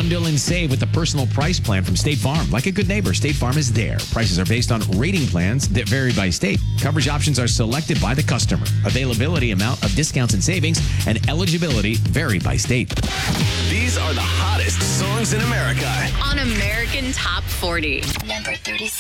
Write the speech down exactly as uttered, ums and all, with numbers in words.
Bundle and save with the personal price plan from State Farm. Like a good neighbor, State Farm is there. Prices are based on rating plans that vary by state. Coverage options are selected by the customer. Availability, amount of discounts and savings, and eligibility vary by state. These are the hottest songs in America. On American Top forty. Number thirty-six.